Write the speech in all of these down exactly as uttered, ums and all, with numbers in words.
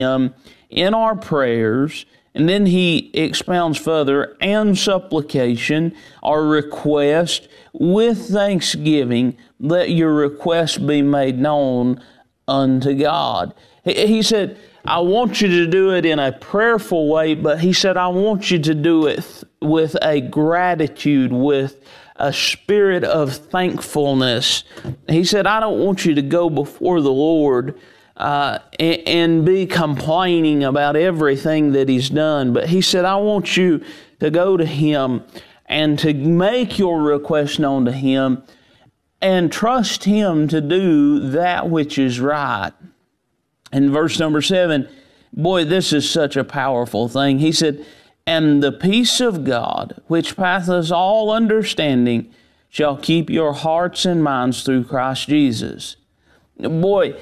Him in our prayers. And then he expounds further, and supplication, our request, with thanksgiving, let your request be made known unto God. He, he said, I want you to do it in a prayerful way, but he said, I want you to do it with a gratitude, with a spirit of thankfulness. He said, I don't want you to go before the Lord Uh, and, and be complaining about everything that He's done. But He said, I want you to go to Him and to make your request known to Him and trust Him to do that which is right. In verse number seven, boy, this is such a powerful thing. He said, and the peace of God, which passeth all understanding, shall keep your hearts and minds through Christ Jesus. Boy,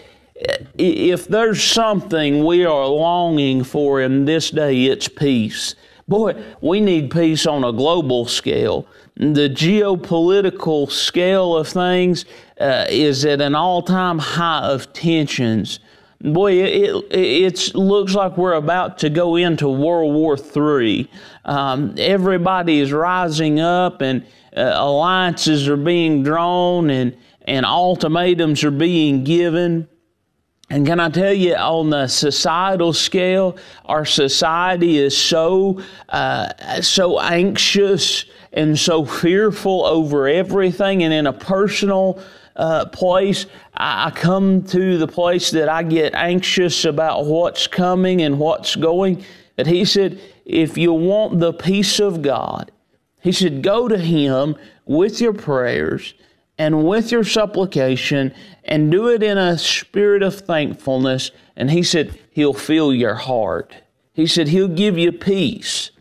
if there's something we are longing for in this day, it's peace. Boy, we need peace on a global scale. The geopolitical scale of things uh, is at an all-time high of tensions. Boy, it, it it's, looks like we're about to go into World War Three. Um, everybody is rising up, and uh, alliances are being drawn, and, and ultimatums are being given. And can I tell you, on the societal scale, our society is so uh, so anxious and so fearful over everything. And in a personal uh, place, I come to the place that I get anxious about what's coming and what's going. But he said, if you want the peace of God, he said, go to Him with your prayers and with your supplication, and do it in a spirit of thankfulness. And he said, He'll fill your heart. He said, He'll give you peace.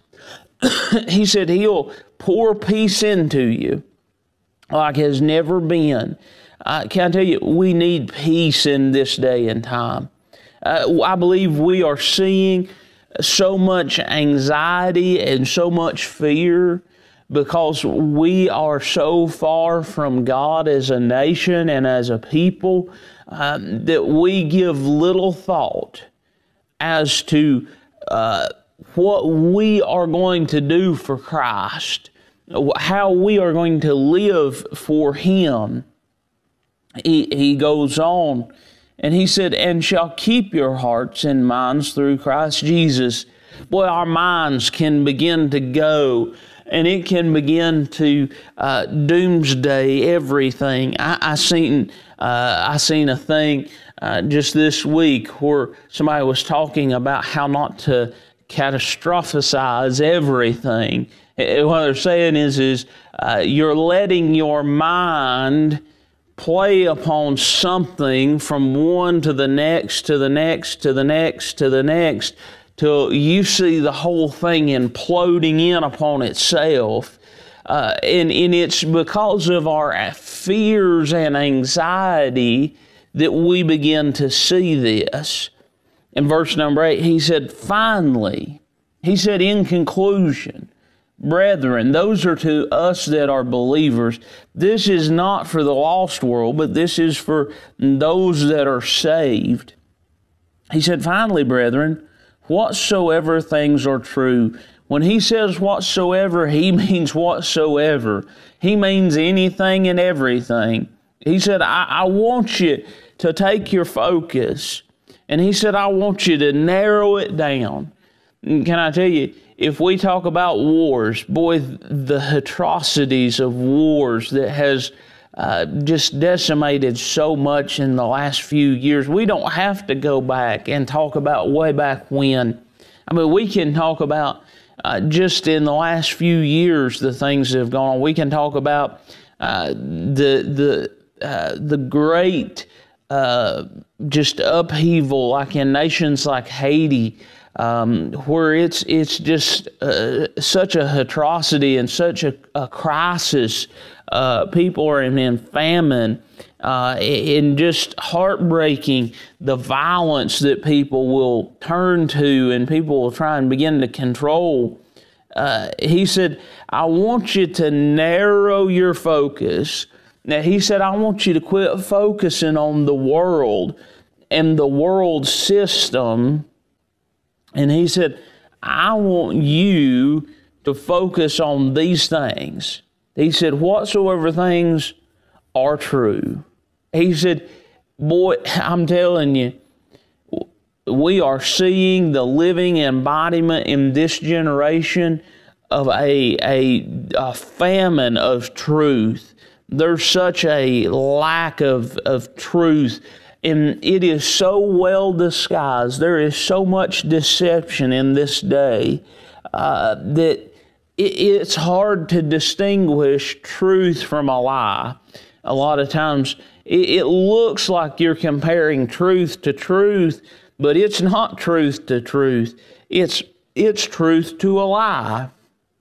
He said, He'll pour peace into you like has never been. Uh, can I tell you, we need peace in this day and time. Uh, I believe we are seeing so much anxiety and so much fear because we are so far from God as a nation and as a people um, that we give little thought as to uh, what we are going to do for Christ, how we are going to live for Him. He, he goes on and he said, and shall keep your hearts and minds through Christ Jesus. Boy, our minds can begin to go, and it can begin to uh, doomsday everything. I, I seen uh, I seen a thing uh, just this week where somebody was talking about how not to catastrophize everything. And what they're saying is, is uh, you're letting your mind play upon something from one to the next, to the next, to the next, to the next, till you see the whole thing imploding in upon itself. Uh, and, and it's because of our fears and anxiety that we begin to see this. In verse number eight, he said, finally, he said, in conclusion, brethren, those are to us that are believers. This is not for the lost world, but this is for those that are saved. He said, finally, brethren, whatsoever things are true. When he says whatsoever, he means whatsoever. He means anything and everything. He said, I, I want you to take your focus. And he said, I want you to narrow it down. And can I tell you, if we talk about wars, boy, the atrocities of wars that has uh, just decimated so much in the last few years, we don't have to go back and talk about way back when. I mean, we can talk about uh, just in the last few years the things that have gone on. We can talk about uh, the the uh, the great uh, just upheaval, like in nations like Haiti. Um, where it's it's just uh, such a atrocity and such a, a crisis. Uh, people are in, in famine, uh, and just heartbreaking, the violence that people will turn to and people will try and begin to control. Uh, he said, I want you to narrow your focus. Now, he said, I want you to quit focusing on the world and the world system And he said, I want you to focus on these things. He said, whatsoever things are true. He said, boy, I'm telling you, we are seeing the living embodiment in this generation of a, a, a famine of truth. There's such a lack of, of truth, and it is so well disguised. There is so much deception in this day uh, that it, it's hard to distinguish truth from a lie. A lot of times it, it looks like you're comparing truth to truth, but it's not truth to truth. It's it's truth to a lie.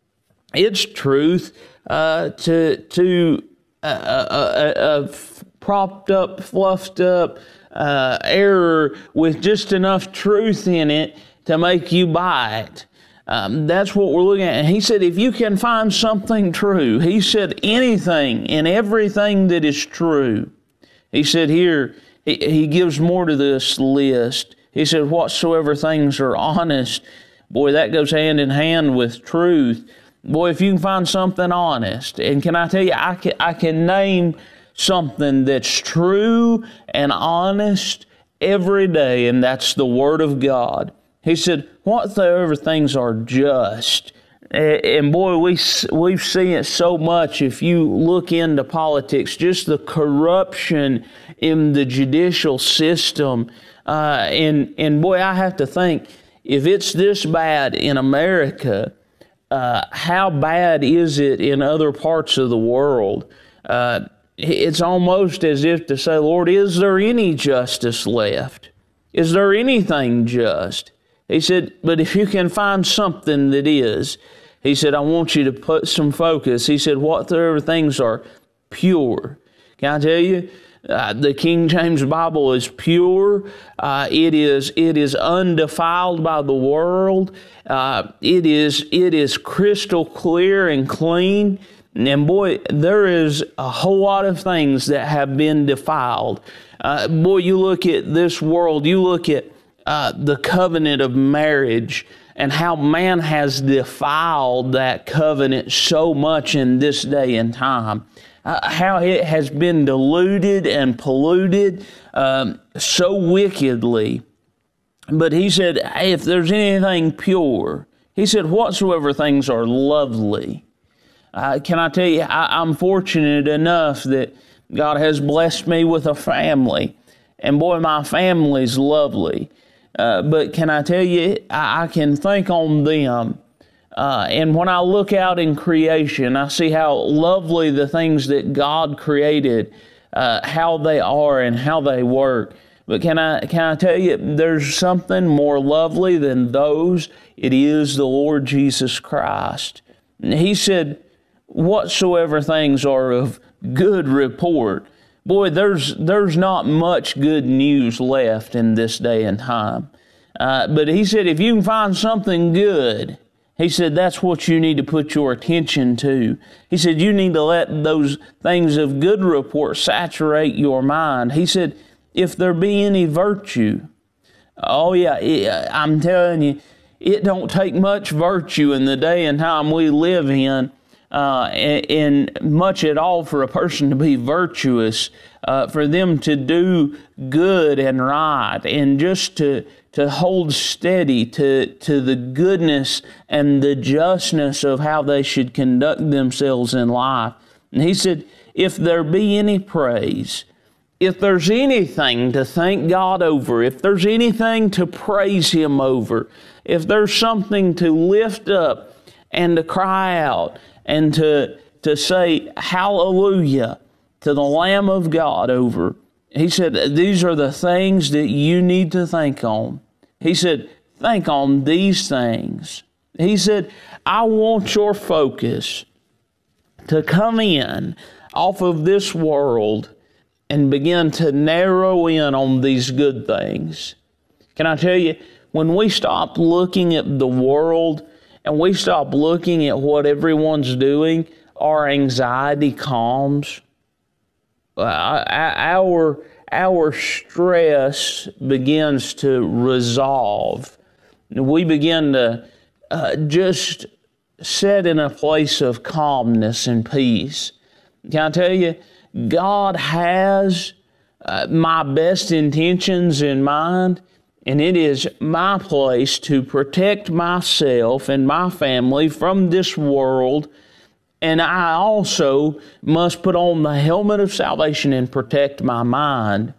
It's truth uh, to to a, a, a, a propped up, fluffed up uh, error with just enough truth in it to make you buy it. Um, that's what we're looking at. And he said, if you can find something true, he said anything and everything that is true. He said here, he, he gives more to this list. He said, whatsoever things are honest. Boy, that goes hand in hand with truth. Boy, if you can find something honest, and can I tell you, I can, I can name something that's true and honest every day, and that's the Word of God. He said, whatsoever things are just. And boy, we, we've seen it so much if you look into politics, just the corruption in the judicial system. Uh, and, and boy, I have to think, if it's this bad in America, uh, how bad is it in other parts of the world? Uh, it's almost as if to say, Lord, is there any justice left? Is there anything just? He said, but if you can find something that is, he said, I want you to put some focus. He said, whatsoever things are pure. Can I tell you? Uh, the King James Bible is pure. Uh, it is it is undefiled by the world. Uh, it is it is crystal clear and clean. And boy, there is a whole lot of things that have been defiled. Uh, boy, you look at this world. You look at uh, the covenant of marriage and how man has defiled that covenant so much in this day and time. Uh, how it has been diluted and polluted um, so wickedly. But he said, hey, if there's anything pure, he said, whatsoever things are lovely. Uh, can I tell you, I, I'm fortunate enough that God has blessed me with a family. And boy, my family's lovely. Uh, but can I tell you, I, I can think on them. Uh, and when I look out in creation, I see how lovely the things that God created, uh, how they are and how they work. But can I can I tell you, there's something more lovely than those. It is the Lord Jesus Christ. And he said, whatsoever things are of good report. Boy, there's there's not much good news left in this day and time. Uh, but he said, if you can find something good, he said, that's what you need to put your attention to. He said, you need to let those things of good report saturate your mind. He said, if there be any virtue, oh yeah, it, I'm telling you, it don't take much virtue in the day and time we live in, uh, and, and much at all for a person to be virtuous, uh, for them to do good and right, and just to to hold steady to, to the goodness and the justness of how they should conduct themselves in life. And he said, if there be any praise, if there's anything to thank God over, if there's anything to praise Him over, if there's something to lift up and to cry out and to, to say hallelujah to the Lamb of God over, he said, these are the things that you need to think on. He said, think on these things. He said, I want your focus to come in off of this world and begin to narrow in on these good things. Can I tell you, when we stop looking at the world and we stop looking at what everyone's doing, our anxiety calms. Uh, our Our stress begins to resolve. we begin to uh, just sit in a place of calmness and peace. Can I tell you, God has uh, my best intentions in mind, and it is my place to protect myself and my family from this world. And I also must put on the helmet of salvation and protect my mind.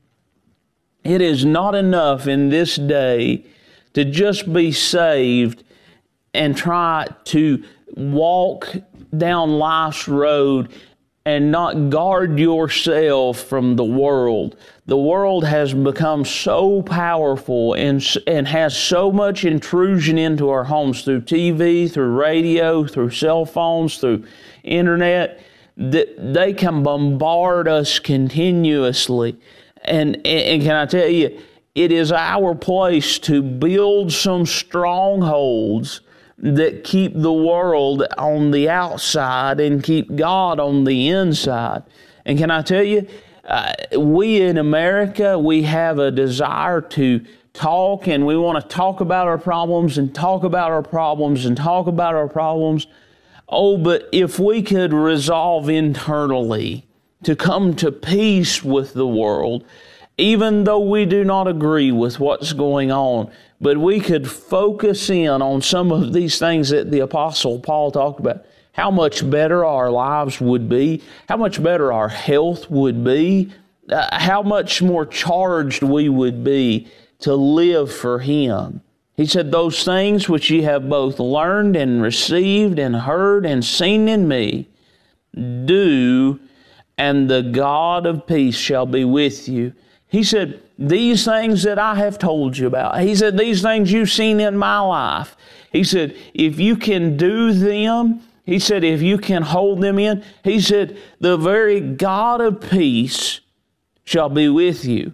It is not enough in this day to just be saved and try to walk down life's road and not guard yourself from the world. The world has become so powerful and, and has so much intrusion into our homes through T V, through radio, through cell phones, through internet, that they can bombard us continuously. And, and can I tell you, it is our place to build some strongholds that keep the world on the outside and keep God on the inside. And can I tell you, uh, we in America, we have a desire to talk, and we want to talk about our problems and talk about our problems and talk about our problems. Oh, but if we could resolve internally to come to peace with the world, even though we do not agree with what's going on, but we could focus in on some of these things that the Apostle Paul talked about, how much better our lives would be, how much better our health would be, uh, how much more charged we would be to live for Him. He said, those things which ye have both learned and received and heard and seen in me, do, and the God of peace shall be with you. He said, these things that I have told you about, he said, these things you've seen in my life, he said, if you can do them, he said, if you can hold them in, he said, the very God of peace shall be with you.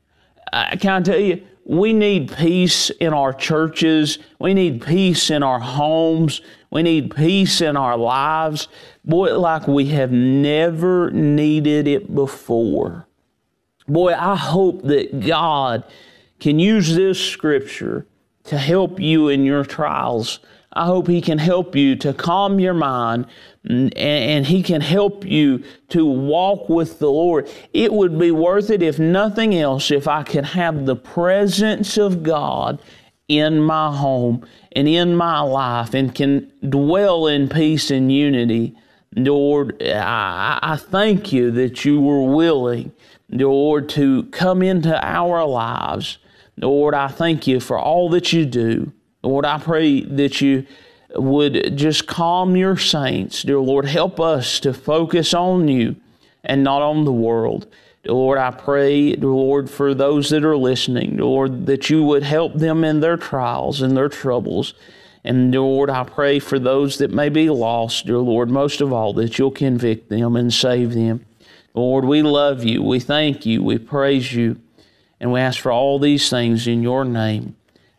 Uh, can I tell you, we need peace in our churches. We need peace in our homes. We need peace in our lives. Boy, like we have never needed it before. Boy, I hope that God can use this scripture to help you in your trials. I hope He can help you to calm your mind, and, and He can help you to walk with the Lord. It would be worth it, if nothing else, if I could have the presence of God in my home and in my life and can dwell in peace and unity. Lord, I, I thank you that you were willing, Lord, to come into our lives. Lord, I thank you for all that you do. Lord, I pray that you would just calm your saints. Dear Lord, help us to focus on you and not on the world. Dear Lord, I pray, dear Lord, for those that are listening, dear Lord, that you would help them in their trials and their troubles. And dear Lord, I pray for those that may be lost, dear Lord, most of all, that you'll convict them and save them. Lord, we love you, we thank you, we praise you, and we ask for all these things in your name.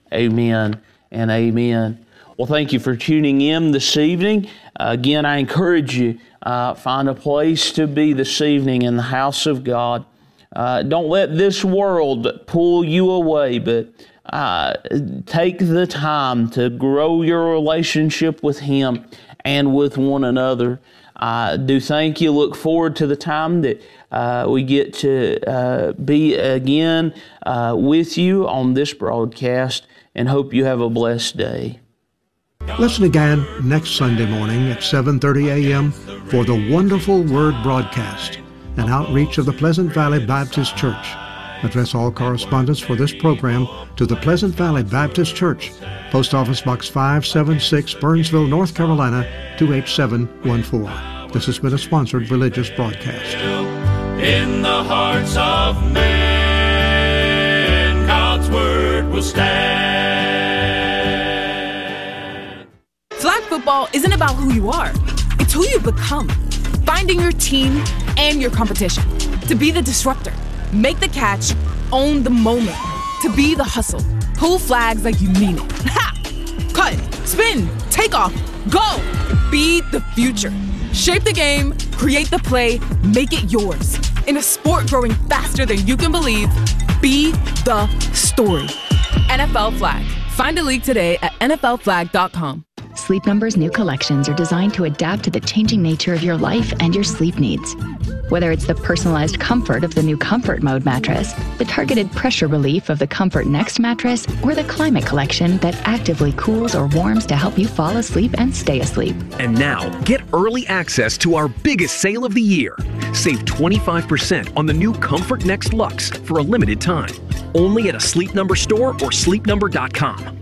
Amen and amen. Well, thank you for tuning in this evening. Uh, again, I encourage you, uh, find a place to be this evening in the house of God. Uh, don't let this world pull you away, but uh, take the time to grow your relationship with Him and with one another. I do thank you. Look forward to the time that uh, we get to uh, be again uh, with you on this broadcast, and hope you have a blessed day. Listen again next Sunday morning at seven thirty a.m. for the Wonderful Word broadcast, an outreach of the Pleasant Valley Baptist Church. Address all correspondence for this program to the Pleasant Valley Baptist Church, Post Office Box five seven six, Burnsville, North Carolina, two eight seven one four. This has been a sponsored religious broadcast. In the hearts of men, God's Word will stand. Flag football isn't about who you are. It's who you become. Finding your team and your competition. To be the disruptor. Make the catch. Own the moment. To be the hustle. Pull flags like you mean it. Ha! Cut. Spin. Take off. Go. Be the future. Shape the game. Create the play. Make it yours. In a sport growing faster than you can believe, be the story. N F L Flag. Find a league today at N F L flag dot com. Sleep Number's new collections are designed to adapt to the changing nature of your life and your sleep needs. Whether it's the personalized comfort of the new Comfort Mode mattress, the targeted pressure relief of the Comfort Next mattress, or the Climate Collection that actively cools or warms to help you fall asleep and stay asleep. And now, get early access to our biggest sale of the year. Save twenty-five percent on the new Comfort Next Luxe for a limited time. Only at a Sleep Number store or sleep number dot com.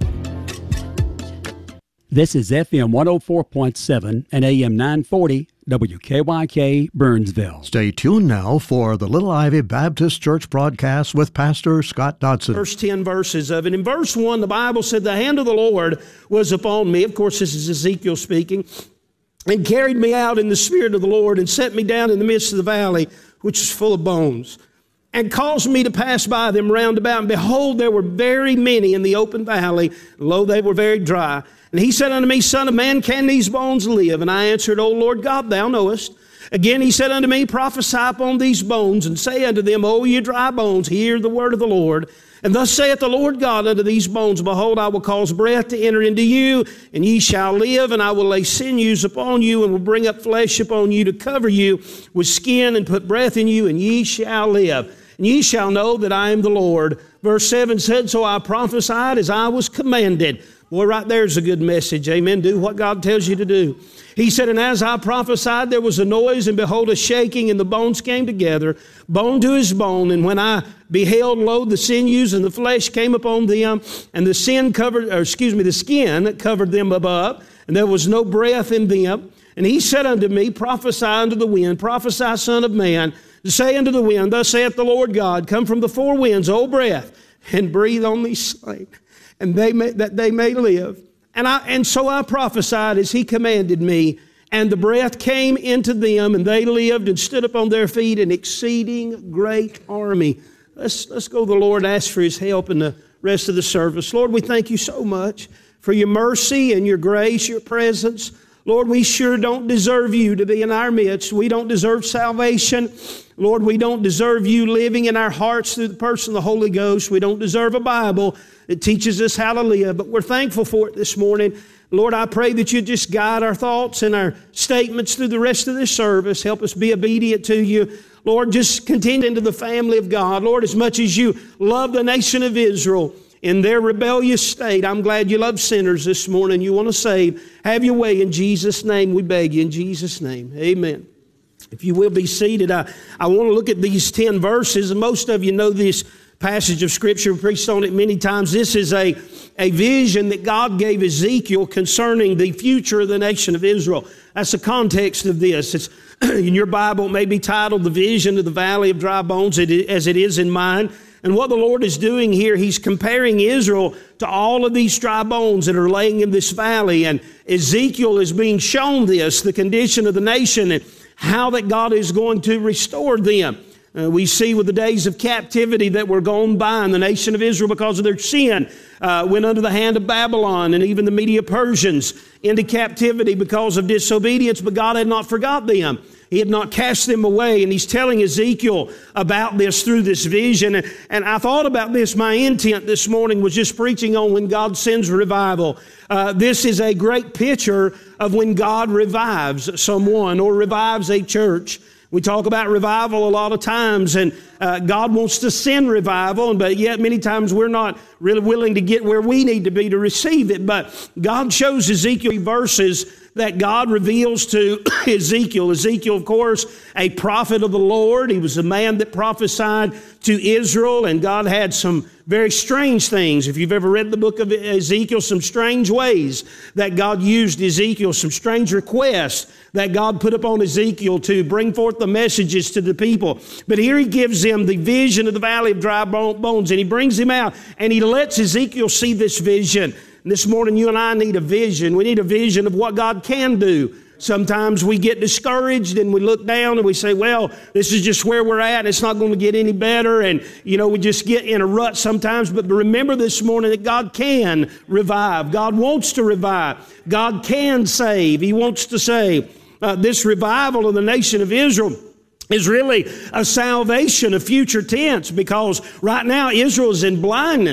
This is F M one oh four point seven and A M nine forty, W K Y K, Burnsville. Stay tuned now for the Little Ivy Baptist Church broadcast with Pastor Scott Dodson. First ten verses of it. In verse one, the Bible said, "The hand of the Lord was upon me." Of course, this is Ezekiel speaking. "And carried me out in the spirit of the Lord, and set me down in the midst of the valley, which was full of bones, and caused me to pass by them round about. And behold, there were very many in the open valley, and lo, they were very dry. And he said unto me, Son of man, can these bones live? And I answered, O Lord God, thou knowest. Again he said unto me, Prophesy upon these bones, and say unto them, O ye dry bones, hear the word of the Lord. And thus saith the Lord God unto these bones, Behold, I will cause breath to enter into you, and ye shall live, and I will lay sinews upon you, and will bring up flesh upon you to cover you with skin, and put breath in you, and ye shall live. And ye shall know that I am the Lord." Verse seven said, "So I prophesied as I was commanded." Boy, right there's a good message. Amen. Do what God tells you to do. He said, "And as I prophesied, there was a noise, and behold, a shaking, and the bones came together, bone to his bone. And when I beheld, lo, the sinews and the flesh came upon them, and the sin covered, or excuse me, the skin covered them above, and there was no breath in them. And he said unto me, Prophesy unto the wind, prophesy, son of man, say unto the wind, Thus saith the Lord God, Come from the four winds, O breath, and breathe on these slain, and they may, that they may live. And I and so I prophesied as he commanded me, and the breath came into them, and they lived and stood upon their feet, an exceeding great army." Let's let's go to the Lord and ask for his help in the rest of the service. Lord, we thank you so much for your mercy and your grace, your presence. Lord, we sure don't deserve you to be in our midst. We don't deserve salvation. Lord, we don't deserve you living in our hearts through the person of the Holy Ghost. We don't deserve a Bible that teaches us how to live, but we're thankful for it this morning. Lord, I pray that you just guide our thoughts and our statements through the rest of this service. Help us be obedient to you. Lord, just continue into the family of God. Lord, as much as you love the nation of Israel in their rebellious state, I'm glad you love sinners this morning. You want to save. Have your way in Jesus' name, we beg you. In Jesus' name, amen. If you will be seated, I, I want to look at these ten verses. Most of you know this passage of Scripture. We've preached on it many times. This is a, a vision that God gave Ezekiel concerning the future of the nation of Israel. That's the context of this. It's in your Bible, it may be titled The Vision of the Valley of Dry Bones, as it is in mine. And what the Lord is doing here, He's comparing Israel to all of these dry bones that are laying in this valley. And Ezekiel is being shown this, the condition of the nation, and how that God is going to restore them. Uh, we see with the days of captivity that were gone by, and the nation of Israel, because of their sin, uh, went under the hand of Babylon and even the Medo-Persians into captivity because of disobedience, but God had not forgot them. He had not cast them away, and He's telling Ezekiel about this through this vision. And, and I thought about this. My intent this morning was just preaching on when God sends revival. Uh, this is a great picture of when God revives someone or revives a church. We talk about revival a lot of times, and uh, God wants to send revival, but yet many times we're not really willing to get where we need to be to receive it. But God shows Ezekiel verses that God reveals to Ezekiel. Ezekiel, of course, a prophet of the Lord. He was a man that prophesied to Israel, and God had some very strange things. If you've ever read the book of Ezekiel, some strange ways that God used Ezekiel, some strange requests that God put upon Ezekiel to bring forth the messages to the people. But here He gives him the vision of the valley of dry bones, and He brings him out, and He lets Ezekiel see this vision. And this morning, you and I need a vision. We need a vision of what God can do. Sometimes we get discouraged and we look down and we say, well, this is just where we're at. It's not going to get any better. And, you know, we just get in a rut sometimes. But remember this morning that God can revive. God wants to revive. God can save. He wants to save. Uh, this revival of the nation of Israel is really a salvation of future tense, because right now Israel is in blindness.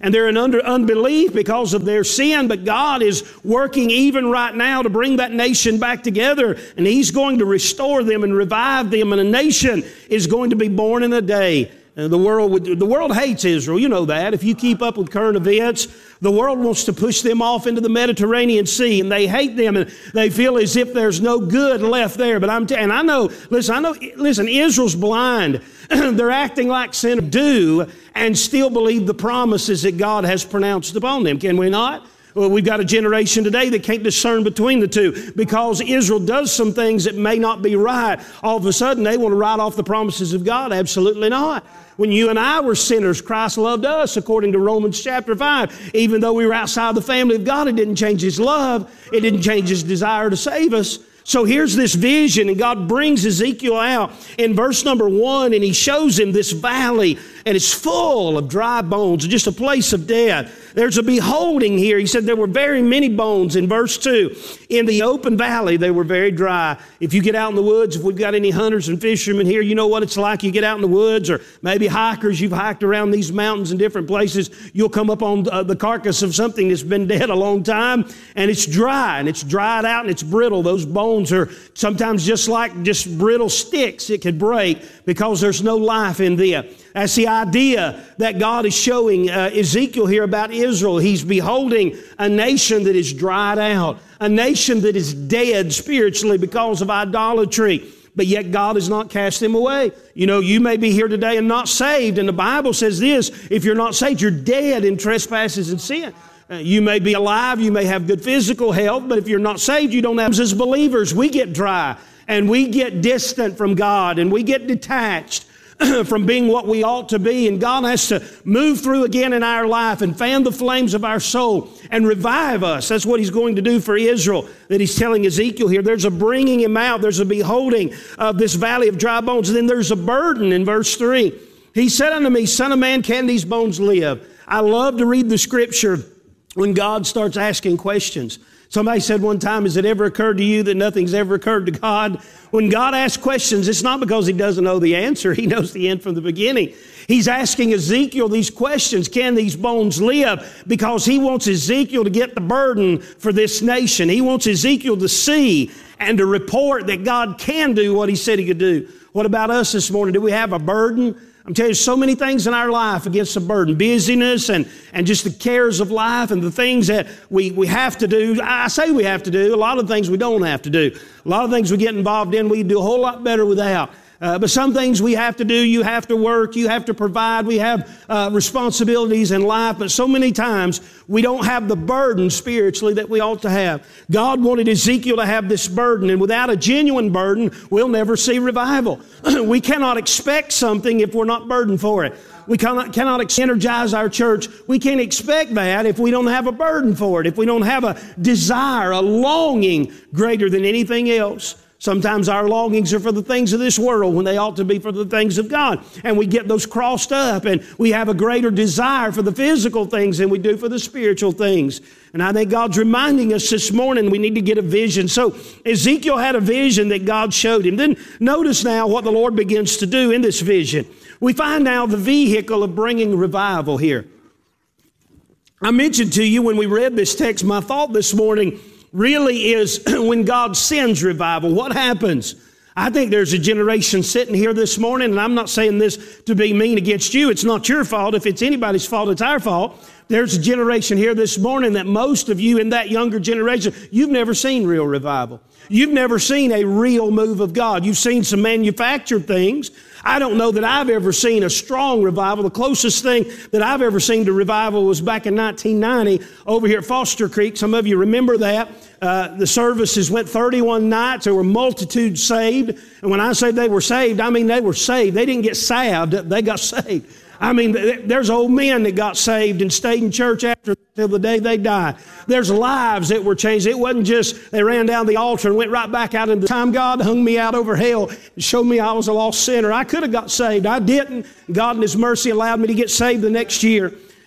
and they're in under unbelief because of their sin, but God is working even right now to bring that nation back together, and He's going to restore them and revive them, and a nation is going to be born in a day. Uh, the world would, the world hates Israel. You know that. If you keep up with current events, the world wants to push them off into the Mediterranean Sea, and they hate them, and they feel as if there's no good left there. But I'm, t- and I know, listen, I know, listen, Israel's blind. They're acting like sinners do, and still believe the promises that God has pronounced upon them. Can we not? Well, we've got a generation today that can't discern between the two because Israel does some things that may not be right. All of a sudden, they want to write off the promises of God. Absolutely not. When you and I were sinners, Christ loved us, according to Romans chapter five. Even though we were outside the family of God, it didn't change His love. It didn't change His desire to save us. So here's this vision, and God brings Ezekiel out in verse number one, and He shows him this valley, and it's full of dry bones, just a place of death. There's a beholding here. He said there were very many bones in verse two. In the open valley, they were very dry. If you get out in the woods, if we've got any hunters and fishermen here, you know what it's like. You get out in the woods, or maybe hikers, you've hiked around these mountains in different places. You'll come up on uh, the carcass of something that's been dead a long time, and it's dry, and it's dried out, and it's brittle. Those bones are sometimes just like just brittle sticks. It could break because there's no life in them. That's the idea that God is showing uh, Ezekiel here about Israel. He's beholding a nation that is dried out, a nation that is dead spiritually because of idolatry. But yet God has not cast them away. You know, you may be here today and not saved, and the Bible says this: if you're not saved, you're dead in trespasses and sin. Uh, you may be alive, you may have good physical health, but if you're not saved, you don't have. As believers, we get dry, and we get distant from God, and we get detached from being what we ought to be. And God has to move through again in our life and fan the flames of our soul and revive us. That's what He's going to do for Israel, that He's telling Ezekiel here. There's a bringing him out. There's a beholding of this valley of dry bones. And then there's a burden in verse three. He said unto me, Son of man, can these bones live? I love to read the Scripture when God starts asking questions. Somebody said one time, has it ever occurred to you that nothing's ever occurred to God? When God asks questions, it's not because He doesn't know the answer. He knows the end from the beginning. He's asking Ezekiel these questions. Can these bones live? Because He wants Ezekiel to get the burden for this nation. He wants Ezekiel to see and to report that God can do what He said He could do. What about us this morning? Do we have a burden? I'm telling you, so many things in our life against the burden, busyness and, and just the cares of life and the things that we, we have to do. I say we have to do. A lot of things we don't have to do. A lot of things we get involved in, we can do a whole lot better without. Uh, but some things we have to do, you have to work, you have to provide, we have uh, responsibilities in life, but so many times we don't have the burden spiritually that we ought to have. God wanted Ezekiel to have this burden, and without a genuine burden, we'll never see revival. We cannot expect something if we're not burdened for it. We cannot, cannot energize our church. We can't expect that if we don't have a burden for it, if we don't have a desire, a longing greater than anything else. Sometimes our longings are for the things of this world when they ought to be for the things of God. And we get those crossed up, and we have a greater desire for the physical things than we do for the spiritual things. And I think God's reminding us this morning we need to get a vision. So Ezekiel had a vision that God showed him. Then notice now what the Lord begins to do in this vision. We find now the vehicle of bringing revival here. I mentioned to you when we read this text, my thought this morning really is when God sends revival, what happens? I think there's a generation sitting here this morning, and I'm not saying this to be mean against you. It's not your fault. If it's anybody's fault, it's our fault. There's a generation here this morning that most of you in that younger generation, you've never seen real revival. You've never seen a real move of God. You've seen some manufactured things. I don't know that I've ever seen a strong revival. The closest thing that I've ever seen to revival was back in nineteen ninety over here at Foster Creek. Some of you remember that. Uh, the services went thirty-one nights. There were multitudes saved. And when I say they were saved, I mean they were saved. They didn't get salved. They got saved. I mean, there's old men that got saved and stayed in church after till the day they died. There's lives that were changed. It wasn't just they ran down the altar and went right back out into the time. God hung me out over hell and showed me I was a lost sinner. I could have got saved. I didn't. God in His mercy allowed me to get saved the next year.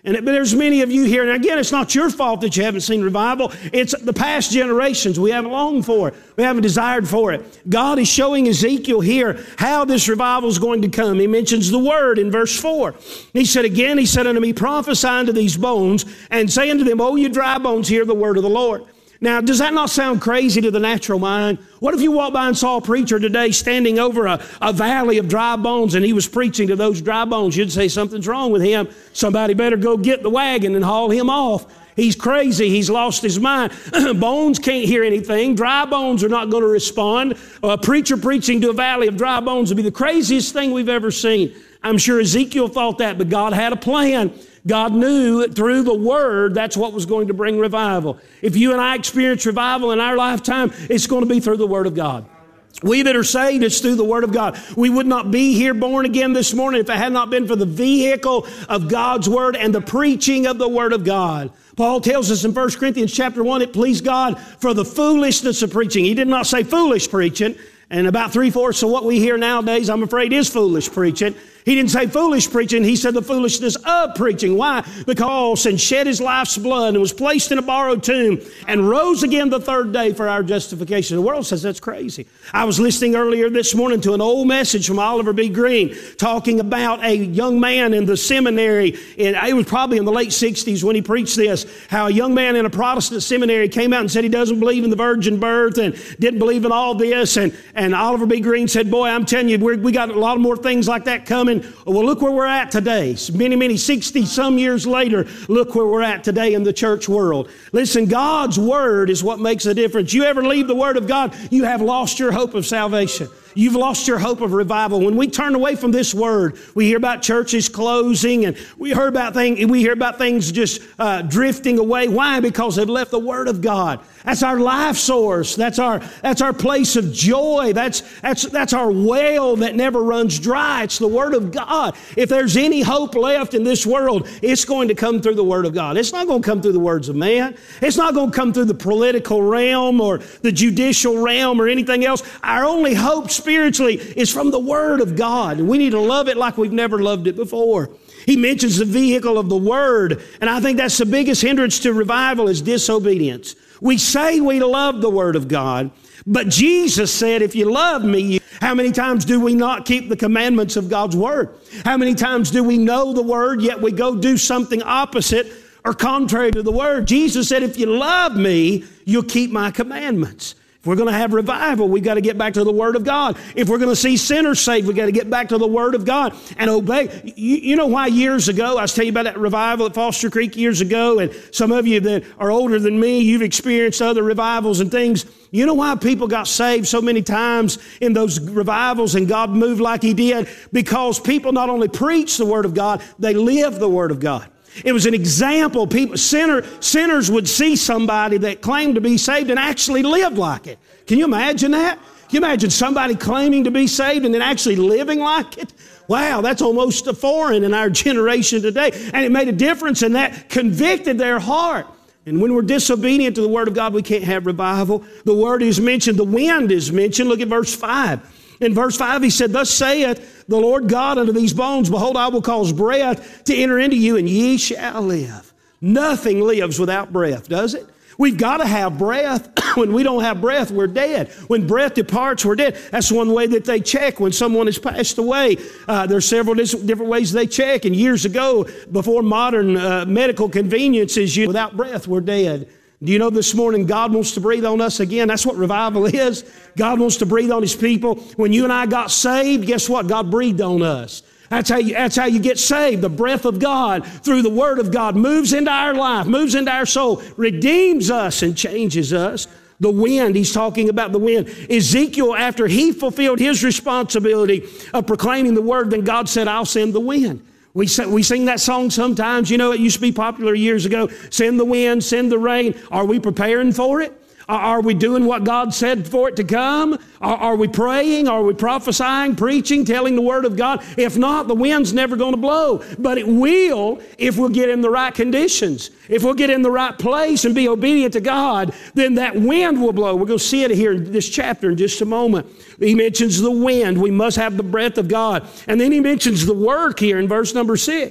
And but there's many of you here, and again, it's not your fault that you haven't seen revival. It's the past generations. We haven't longed for it. We haven't desired for it. God is showing Ezekiel here how this revival is going to come. He mentions the word in verse four. He said again, he said unto me, prophesy unto these bones, and say unto them, O you dry bones, hear the word of the Lord. Now, does that not sound crazy to the natural mind? What if you walked by and saw a preacher today standing over a, a valley of dry bones and he was preaching to those dry bones? You'd say something's wrong with him. Somebody better go get the wagon and haul him off. He's crazy. He's lost his mind. Bones can't hear anything. Dry bones are not going to respond. A preacher preaching to a valley of dry bones would be the craziest thing we've ever seen. I'm sure Ezekiel thought that, but God had a plan. God knew through the Word that's what was going to bring revival. If you and I experience revival in our lifetime, it's going to be through the Word of God. We that are saved, it's through the Word of God. We would not be here born again this morning if it had not been for the vehicle of God's Word and the preaching of the Word of God. Paul tells us in First Corinthians chapter one, it pleased God for the foolishness of preaching. He did not say foolish preaching. And about three-fourths of what we hear nowadays, I'm afraid, is foolish preaching. He didn't say foolish preaching. He said the foolishness of preaching. Why? Because and shed his life's blood and was placed in a borrowed tomb and rose again the third day for our justification. The world says that's crazy. I was listening earlier this morning to an old message from Oliver B. Green talking about a young man in the seminary. And it was probably in the late sixties when he preached this, how a young man in a Protestant seminary came out and said he doesn't believe in the virgin birth and didn't believe in all this. And, and Oliver B. Green said, boy, I'm telling you, we're, we got a lot more things like that coming. Well, look where we're at today. Many, many, sixty-some years later, look where we're at today in the church world. Listen, God's Word is what makes a difference. You ever leave the Word of God, you have lost your hope of salvation. You've lost your hope of revival. When we turn away from this Word, we hear about churches closing, and we hear about things. We hear about things just uh, drifting away. Why? Because they've left the Word of God. That's our life source. That's our that's our place of joy. That's that's that's our well that never runs dry. It's the Word of God. If there's any hope left in this world, it's going to come through the Word of God. It's not going to come through the words of man. It's not going to come through the political realm or the judicial realm or anything else. Our only hope spiritually is from the Word of God. And we need to love it like we've never loved it before. He mentions the vehicle of the Word. And I think that's the biggest hindrance to revival is disobedience. We say we love the Word of God, but Jesus said, if you love me, how many times do we not keep the commandments of God's Word? How many times do we know the Word, yet we go do something opposite or contrary to the Word? Jesus said, if you love me, you'll keep my commandments. If we're going to have revival, we've got to get back to the Word of God. If we're going to see sinners saved, we've got to get back to the Word of God and obey. You, you know why years ago, I was telling you about that revival at Foster Creek years ago, and some of you that are older than me, you've experienced other revivals and things. You know why people got saved so many times in those revivals and God moved like He did? Because people not only preached the Word of God, they lived the Word of God. It was an example. People, sinner, sinners would see somebody that claimed to be saved and actually lived like it. Can you imagine that? Can you imagine somebody claiming to be saved and then actually living like it? Wow, that's almost a foreign in our generation today. And it made a difference, and that convicted their heart. And when we're disobedient to the Word of God, we can't have revival. The Word is mentioned. The wind is mentioned. Look at verse five. In verse five, he said, thus saith the Lord God unto these bones, behold, I will cause breath to enter into you, and ye shall live. Nothing lives without breath, does it? We've got to have breath. When we don't have breath, we're dead. When breath departs, we're dead. That's one way that they check when someone has passed away. Uh, there's several different ways they check. And years ago, before modern uh, medical conveniences, you, without breath, we're dead. Do you know this morning God wants to breathe on us again? That's what revival is. God wants to breathe on His people. When you and I got saved, guess what? God breathed on us. That's how you, that's how you get saved. The breath of God through the Word of God moves into our life, moves into our soul, redeems us and changes us. The wind, he's talking about the wind. Ezekiel, after he fulfilled his responsibility of proclaiming the Word, then God said, I'll send the wind. We sing, we sing that song sometimes. You know, it used to be popular years ago. Send the wind, send the rain. Are we preparing for it? Are we doing what God said for it to come? Are we praying? Are we prophesying, preaching, telling the Word of God? If not, the wind's never going to blow. But it will if we'll get in the right conditions. If we'll get in the right place and be obedient to God, then that wind will blow. We're going to see it here in this chapter in just a moment. He mentions the wind. We must have the breath of God. And then he mentions the work here in verse number six.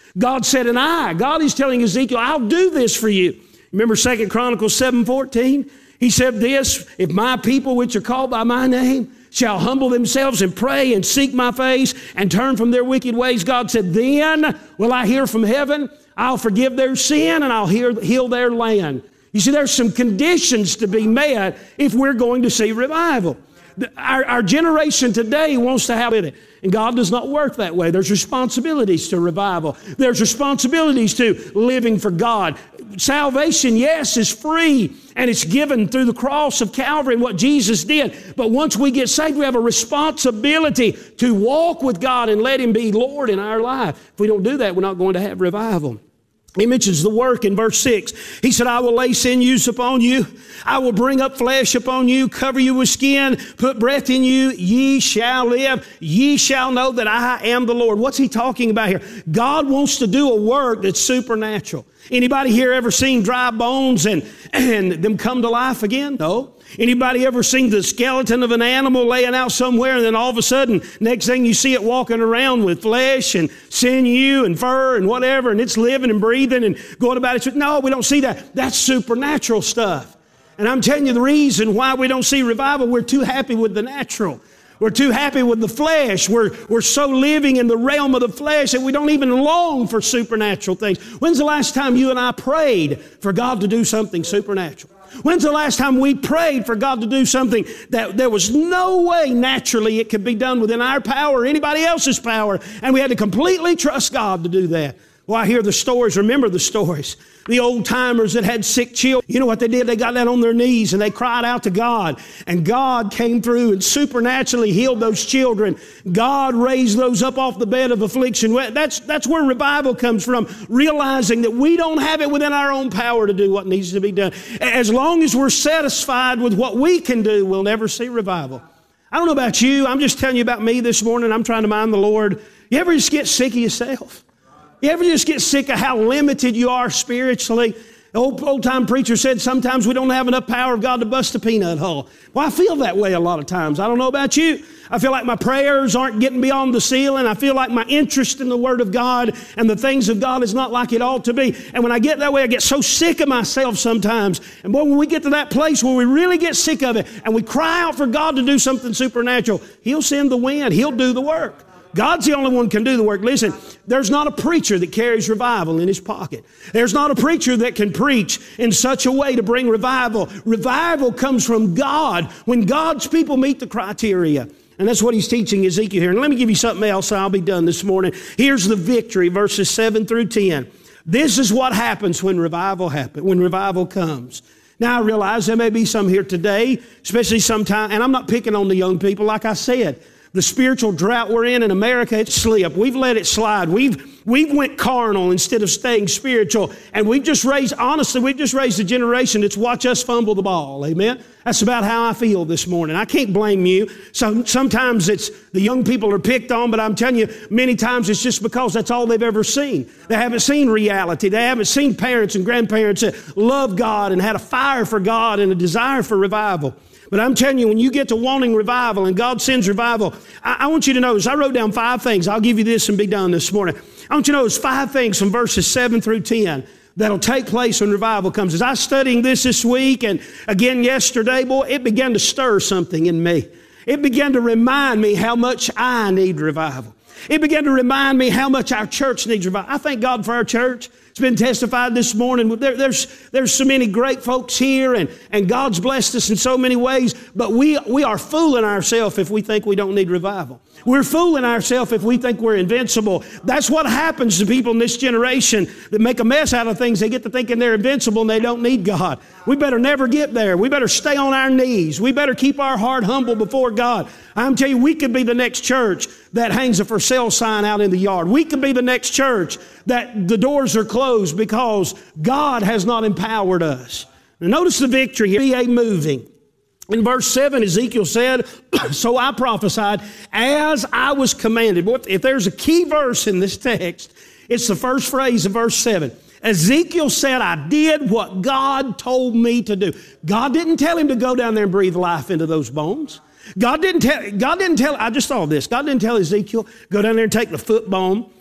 God said, and I, God is telling Ezekiel, I'll do this for you. Remember Second Chronicles seven fourteen? He said this, if my people which are called by my name shall humble themselves and pray and seek my face and turn from their wicked ways, God said, then will I hear from heaven, I'll forgive their sin, and I'll heal, heal their land. You see, there's some conditions to be met if we're going to see revival. Our, our generation today wants to have it, and God does not work that way. There's responsibilities to revival. There's responsibilities to living for God. Salvation, yes, is free, and it's given through the cross of Calvary and what Jesus did. But once we get saved, we have a responsibility to walk with God and let Him be Lord in our life. If we don't do that, we're not going to have revival. He mentions the work in verse six. He said, I will lay sinews upon you. I will bring up flesh upon you, cover you with skin, put breath in you. Ye shall live. Ye shall know that I am the Lord. What's he talking about here? God wants to do a work that's supernatural. Anybody here ever seen dry bones and, and them come to life again? No. Anybody ever seen the skeleton of an animal laying out somewhere, and then all of a sudden, next thing you see it walking around with flesh and sinew and fur and whatever, and it's living and breathing and going about it? No, we don't see that. That's supernatural stuff. And I'm telling you the reason why we don't see revival, we're too happy with the natural. We're too happy with the flesh. We're, we're so living in the realm of the flesh that we don't even long for supernatural things. When's the last time you and I prayed for God to do something supernatural? When's the last time we prayed for God to do something that there was no way naturally it could be done within our power or anybody else's power, and we had to completely trust God to do that? Well, I hear the stories. Remember the stories. The old timers that had sick children. You know what they did? They got down on their knees and they cried out to God. And God came through and supernaturally healed those children. God raised those up off the bed of affliction. That's, that's where revival comes from. Realizing that we don't have it within our own power to do what needs to be done. As long as we're satisfied with what we can do, we'll never see revival. I don't know about you. I'm just telling you about me this morning. I'm trying to mind the Lord. You ever just get sick of yourself? You ever just get sick of how limited you are spiritually? The old, old-time preacher said sometimes we don't have enough power of God to bust a peanut hull. Well, I feel that way a lot of times. I don't know about you. I feel like my prayers aren't getting beyond the ceiling. I feel like my interest in the Word of God and the things of God is not like it ought to be. And when I get that way, I get so sick of myself sometimes. And boy, when we get to that place where we really get sick of it and we cry out for God to do something supernatural, He'll send the wind. He'll do the work. God's the only one who can do the work. Listen, there's not a preacher that carries revival in his pocket. There's not a preacher that can preach in such a way to bring revival. Revival comes from God when God's people meet the criteria. And that's what he's teaching Ezekiel here. And let me give you something else, and I'll be done this morning. Here's the victory, verses seven through ten. This is what happens when revival happens, when revival comes. Now, I realize there may be some here today, especially sometime, and I'm not picking on the young people, like I said. The spiritual drought we're in in America, it's slipped. We've let it slide. We've, we've went carnal instead of staying spiritual. And we've just raised, honestly, we've just raised a generation that's watch us fumble the ball. Amen? That's about how I feel this morning. I can't blame you. So, sometimes it's the young people are picked on, but I'm telling you, many times it's just because that's all they've ever seen. They haven't seen reality. They haven't seen parents and grandparents that love God and had a fire for God and a desire for revival. But I'm telling you, when you get to wanting revival and God sends revival, I, I want you to notice, I wrote down five things. I'll give you this and be done this morning. I want you to notice five things from verses seven through ten that'll take place when revival comes. As I was studying this this week and again yesterday, boy, it began to stir something in me. It began to remind me how much I need revival. It began to remind me how much our church needs revival. I thank God for our church. It's been testified this morning. There, there's, there's so many great folks here, and, and God's blessed us in so many ways, but we, we are fooling ourselves if we think we don't need revival. We're fooling ourselves if we think we're invincible. That's what happens to people in this generation that make a mess out of things. They get to thinking they're invincible and they don't need God. We better never get there. We better stay on our knees. We better keep our heart humble before God. I'm telling you, we could be the next church that hangs a for sale sign out in the yard. We could be the next church that the doors are closed because God has not empowered us. Now notice the victory here. Be a moving. In verse seven, Ezekiel said, so I prophesied as I was commanded. Boy, if there's a key verse in this text, it's the first phrase of verse seven. Ezekiel said, I did what God told me to do. God didn't tell him to go down there and breathe life into those bones. God didn't tell, God didn't tell, I just saw this. God didn't tell Ezekiel, go down there and take the foot bone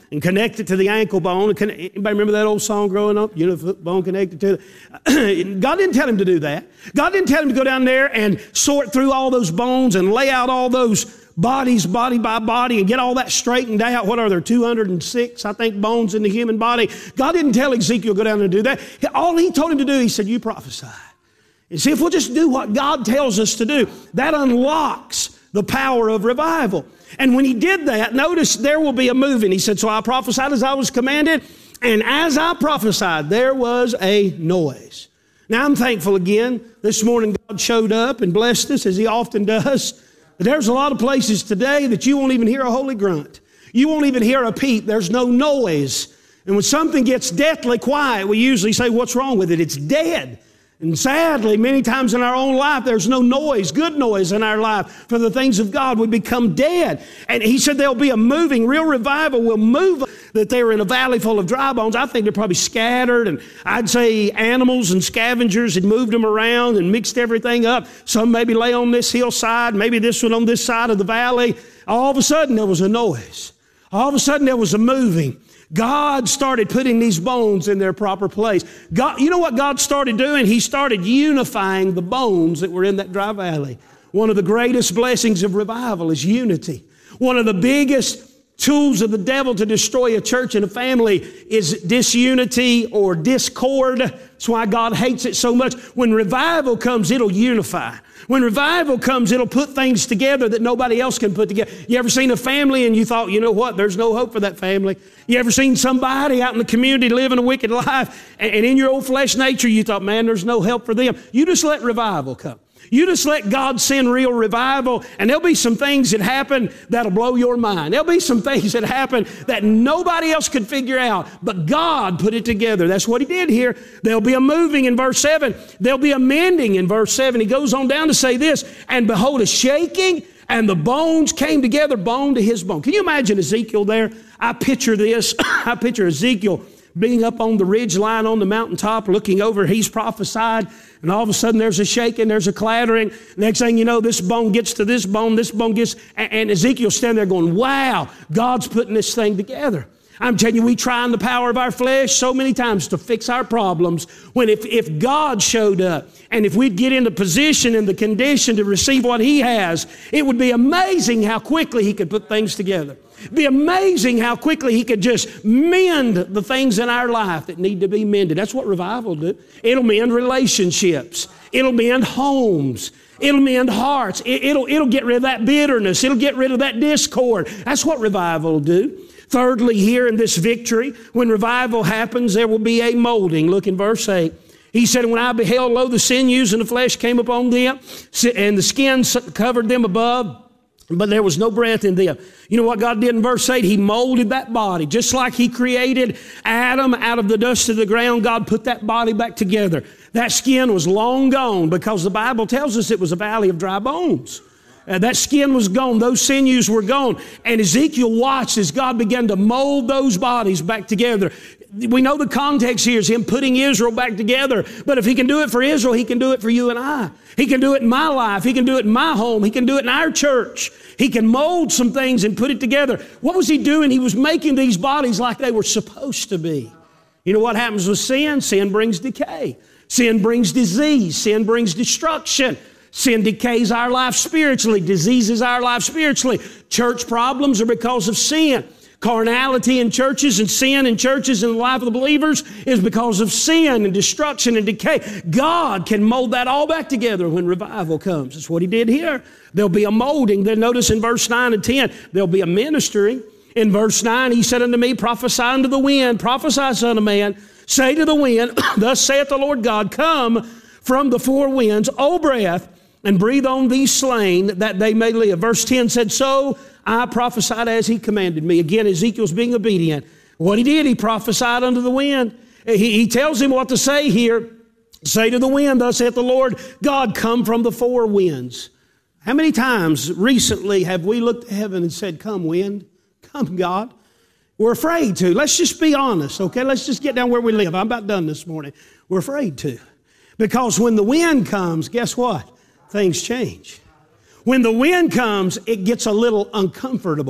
and connect it to the ankle bone. Anybody remember that old song growing up? You know, foot bone connected to it. God didn't tell him to do that. God didn't tell him to go down there and sort through all those bones and lay out all those bodies, body by body, and get all that straightened out. What are there, two hundred six, I think, bones in the human body? God didn't tell Ezekiel to go down there and do that. All he told him to do, he said, you prophesy. And see, if we'll just do what God tells us to do, that unlocks the power of revival. And when he did that, notice there will be a moving. He said, so I prophesied as I was commanded, and as I prophesied, there was a noise. Now, I'm thankful again. This morning, God showed up and blessed us, as he often does. But there's a lot of places today that you won't even hear a holy grunt. You won't even hear a peep. There's no noise. And when something gets deathly quiet, we usually say, what's wrong with it? It's dead. And sadly, many times in our own life, there's no noise, good noise in our life for the things of God. We become dead. And he said there'll be a moving, real revival will move, that they were in a valley full of dry bones. I think they're probably scattered, and I'd say animals and scavengers had moved them around and mixed everything up. Some maybe lay on this hillside, maybe this one on this side of the valley. All of a sudden, there was a noise. All of a sudden, there was a moving. God started putting these bones in their proper place. God, you know what God started doing? He started unifying the bones that were in that dry valley. One of the greatest blessings of revival is unity. One of the biggest tools of the devil to destroy a church and a family is disunity or discord. That's why God hates it so much. When revival comes, it'll unify. When revival comes, it'll put things together that nobody else can put together. You ever seen a family and you thought, you know what, there's no hope for that family? You ever seen somebody out in the community living a wicked life, and, and in your old flesh nature you thought, man, there's no help for them? You just let revival come. You just let God send real revival, and there'll be some things that happen that'll blow your mind. There'll be some things that happen that nobody else could figure out, but God put it together. That's what he did here. There'll be a moving in verse seven. There'll be a mending in verse seven. He goes on down to say this, and behold, a shaking, and the bones came together, bone to his bone. Can you imagine Ezekiel there? I picture this. I picture Ezekiel being up on the ridge line on the mountaintop, looking over. He's prophesied, and all of a sudden there's a shaking, there's a clattering. Next thing you know, this bone gets to this bone, this bone gets, and, and Ezekiel's standing there going, wow, God's putting this thing together. I'm telling you, we try in the power of our flesh so many times to fix our problems, when if, if God showed up, and if we'd get in the position and the condition to receive what he has, it would be amazing how quickly he could put things together. It'd be amazing how quickly he could just mend the things in our life that need to be mended. That's what revival will do. It'll mend relationships. It'll mend homes. It'll mend hearts. It, it'll, it'll get rid of that bitterness. It'll get rid of that discord. That's what revival will do. Thirdly, here in this victory, when revival happens, there will be a molding. Look in verse eight. He said, when I beheld, lo, the sinews and the flesh came upon them, and the skin covered them above, but there was no breath in them. You know what God did in verse eight? He molded that body. Just like he created Adam out of the dust of the ground, God put that body back together. That skin was long gone, because the Bible tells us it was a valley of dry bones. Uh, that skin was gone. Those sinews were gone. And Ezekiel watched as God began to mold those bodies back together. We know the context here is him putting Israel back together. But if he can do it for Israel, he can do it for you and I. He can do it in my life. He can do it in my home. He can do it in our church. He can mold some things and put it together. What was he doing? He was making these bodies like they were supposed to be. You know what happens with sin? Sin brings decay. Sin brings disease. Sin brings destruction. Sin decays our life spiritually, diseases our life spiritually. Church problems are because of sin. Carnality in churches and sin in churches in the life of the believers is because of sin and destruction and decay. God can mold that all back together when revival comes. That's what he did here. There'll be a molding. Then notice in verse nine and ten, there'll be a ministering. In verse nine, he said unto me, prophesy unto the wind, prophesy, son of man, say to the wind, thus saith the Lord God, come from the four winds, O breath, and breathe on these slain that they may live. Verse ten said, so I prophesied as he commanded me. Again, Ezekiel's being obedient. What he did, he prophesied unto the wind. He, he tells him what to say here. Say to the wind, thus saith the Lord God, come from the four winds. How many times recently have we looked to heaven and said, come wind, come God? We're afraid to. Let's just be honest, okay? Let's just get down where we live. I'm about done this morning. We're afraid to. Because when the wind comes, guess what? Things change. When the wind comes, it gets a little uncomfortable.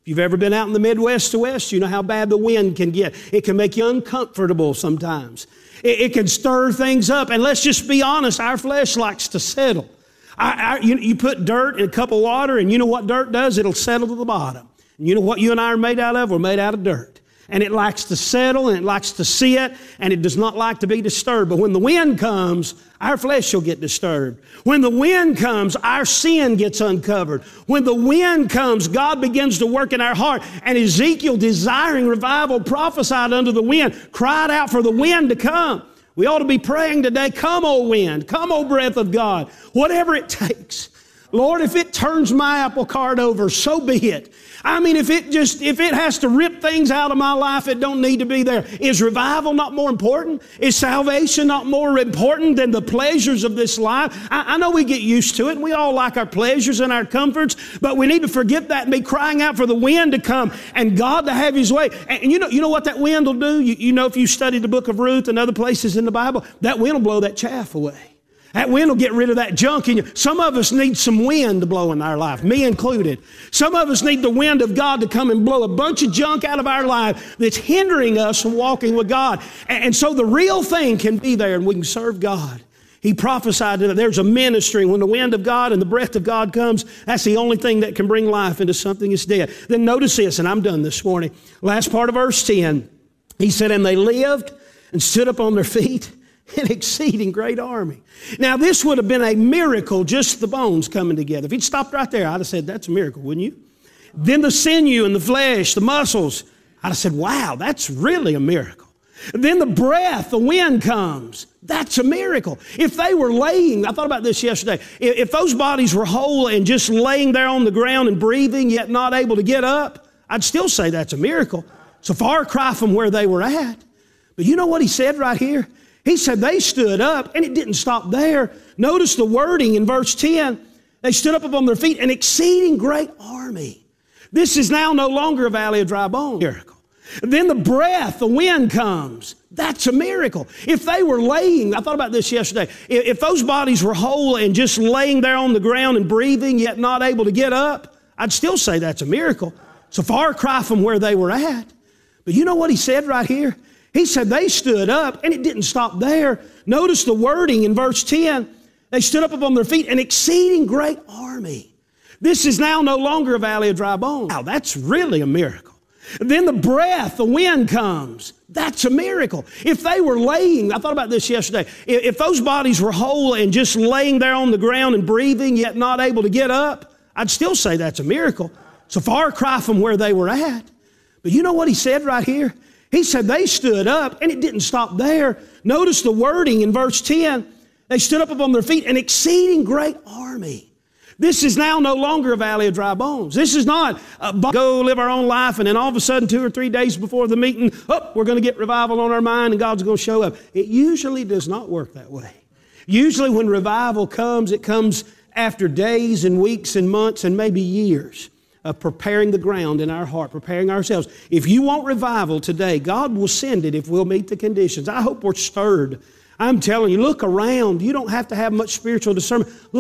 If you've ever been out in the Midwest to West, you know how bad the wind can get. It can make you uncomfortable sometimes. It, it can stir things up. And let's just be honest, our flesh likes to settle. I, I, you, you put dirt in a cup of water, and you know what dirt does? It'll settle to the bottom. And you know what you and I are made out of? We're made out of dirt. And it likes to settle, and it likes to sit, and it does not like to be disturbed. But when the wind comes, our flesh will get disturbed. When the wind comes, our sin gets uncovered. When the wind comes, God begins to work in our heart. And Ezekiel, desiring revival, prophesied under the wind, cried out for the wind to come. We ought to be praying today, come, O wind, come, O breath of God, whatever it takes. Lord, if it turns my apple cart over, so be it. I mean, if it just, if it has to rip things out of my life, it don't need to be there. Is revival not more important? Is salvation not more important than the pleasures of this life? I, I know we get used to it, and we all like our pleasures and our comforts, but we need to forget that and be crying out for the wind to come and God to have His way. And you know, you know what that wind will do? You, you know, if you study the book of Ruth and other places in the Bible, that wind will blow that chaff away. That wind will get rid of that junk in you. Some of us need some wind to blow in our life, me included. Some of us need the wind of God to come and blow a bunch of junk out of our life that's hindering us from walking with God. And so the real thing can be there and we can serve God. He prophesied that there's a ministry. When the wind of God and the breath of God comes, that's the only thing that can bring life into something that's dead. Then notice this, and I'm done this morning. Last part of verse ten. He said, and they lived and stood up on their feet, an exceeding great army. Now, this would have been a miracle, just the bones coming together. If he'd stopped right there, I'd have said, that's a miracle, wouldn't you? Then the sinew and the flesh, the muscles, I'd have said, wow, that's really a miracle. Then the breath, the wind comes. That's a miracle. If they were laying, I thought about this yesterday, if, if those bodies were whole and just laying there on the ground and breathing, yet not able to get up, I'd still say that's a miracle. It's a far cry from where they were at. But you know what he said right here? He said they stood up, and it didn't stop there. Notice the wording in verse ten. They stood up upon their feet, an exceeding great army. This is now no longer a valley of dry bones. Miracle. Then the breath, the wind comes. That's a miracle. If they were laying, I thought about this yesterday, if, if those bodies were whole and just laying there on the ground and breathing, yet not able to get up, I'd still say that's a miracle. It's a far cry from where they were at. But you know what he said right here? He said they stood up, and it didn't stop there. Notice the wording in verse ten. They stood up upon their feet, an exceeding great army. This is now no longer a valley of dry bones. Now, that's really a miracle. Then the breath, the wind comes. That's a miracle. If they were laying, I thought about this yesterday, if, if those bodies were whole and just laying there on the ground and breathing, yet not able to get up, I'd still say that's a miracle. It's a far cry from where they were at. But you know what he said right here? He said they stood up, and it didn't stop there. Notice the wording in verse ten. They stood up upon their feet, an exceeding great army. This is now no longer a valley of dry bones. This is not a go live our own life, and then all of a sudden, two or three days before the meeting, oh, we're going to get revival on our mind, and God's going to show up. It usually does not work that way. Usually when revival comes, it comes after days and weeks and months and maybe years of preparing the ground in our heart, preparing ourselves. If you want revival today, God will send it if we'll meet the conditions. I hope we're stirred. I'm telling you, look around. You don't have to have much spiritual discernment. Look